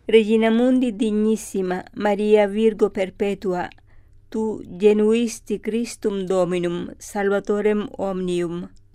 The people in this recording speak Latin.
Regina mundi dignissima, Maria Virgo perpetua, tu genuisti Christum Dominum, salvatorem omnium.